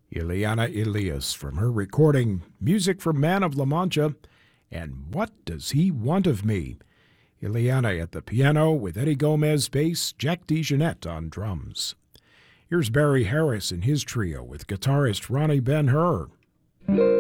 Ileana Elias from her recording Music for Man of La Mancha and What Does He Want of Me? Ileana at the piano with Eddie Gomez bass, Jack DeJohnette on drums. Here's Barry Harris and his trio with guitarist Ronnie Ben-Hur.